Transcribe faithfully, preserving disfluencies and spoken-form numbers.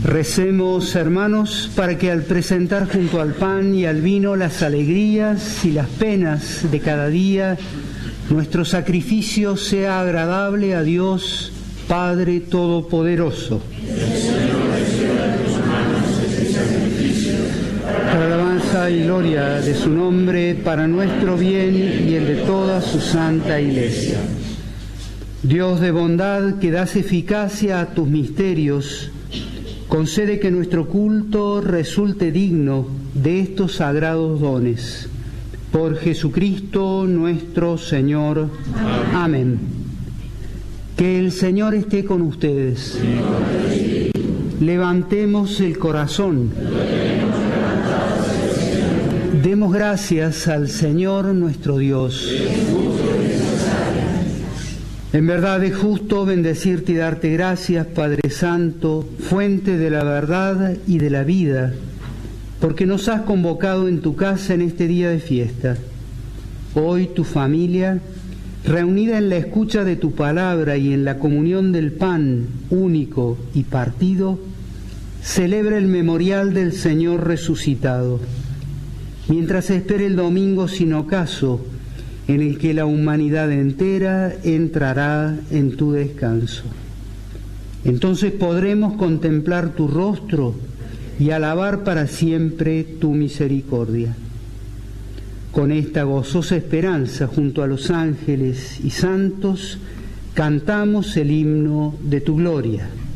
Recemos, hermanos, para que al presentar junto al pan y al vino las alegrías y las penas de cada día, nuestro sacrificio sea agradable a Dios, Padre Todopoderoso. Para alabanza y gloria de su nombre, para nuestro bien y el de toda su santa Iglesia. Dios de bondad, que das eficacia a tus misterios, concede que nuestro culto resulte digno de estos sagrados dones. Por Jesucristo nuestro Señor. Amén. Amén. Que el Señor esté con ustedes. Sí, levantemos el corazón. Demos gracias al Señor nuestro Dios. En verdad es justo bendecirte y darte gracias, Padre Santo, fuente de la verdad y de la vida, porque nos has convocado en tu casa en este día de fiesta. Hoy tu familia, reunida en la escucha de tu palabra y en la comunión del pan único y partido, celebra el memorial del Señor resucitado, mientras espera el domingo sin ocaso, en el que la humanidad entera entrará en tu descanso. Entonces podremos contemplar tu rostro y alabar para siempre tu misericordia. Con esta gozosa esperanza, junto a los ángeles y santos, cantamos el himno de tu gloria.